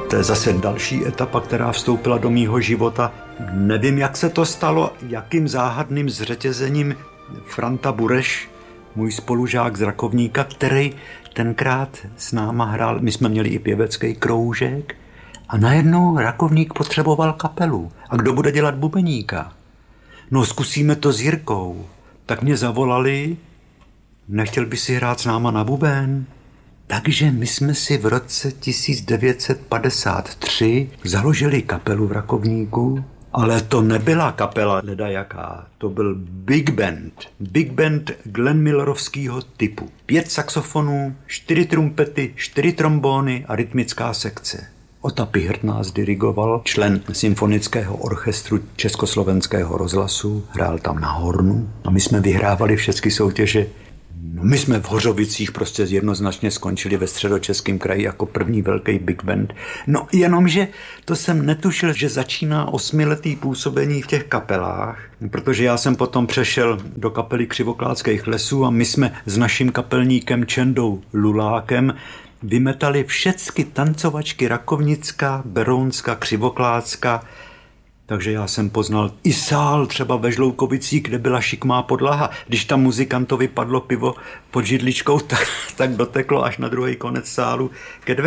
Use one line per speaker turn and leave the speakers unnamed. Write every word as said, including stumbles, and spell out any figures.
To je zase další etapa, která vstoupila do mýho života. Nevím, jak se to stalo, jakým záhadným zřetězením Franta Bureš, můj spolužák z Rakovníka, který tenkrát s náma hrál, my jsme měli i pěvecký kroužek a najednou Rakovník potřeboval kapelu. A kdo bude dělat bubeníka? No, zkusíme to s Jirkou. Tak mě zavolali, nechtěl by si hrát s náma na buben? Takže my jsme si v roce tisíc devět set padesát tři založili kapelu v Rakovníku, ale to nebyla kapela ledajaká, to byl big band. Big band Glenn Millerovského typu. Pět saxofonů, čtyři trumpety, čtyři trombóny a rytmická sekce. Ota Pichrt nás dirigoval, člen symfonického orchestru Československého rozhlasu, hrál tam na hornu a my jsme vyhrávali všechny soutěže. No, my jsme v Hořovicích prostě jednoznačně skončili ve Středočeském kraji jako první velký big band. No jenomže to jsem netušil, že začíná osmiletý působení v těch kapelách, protože já jsem potom přešel do kapely Křivoklátských lesů a my jsme s naším kapelníkem Čendou Lulákem vymetali všechny tancovačky Rakovnická, Berounská, Křivoklátská. Takže já jsem poznal i sál třeba ve Žloukovicích, kde byla šikmá podlaha. Když tam muzikantovi padlo pivo pod židličkou, tak, tak doteklo až na druhý konec sálu ke dveřím.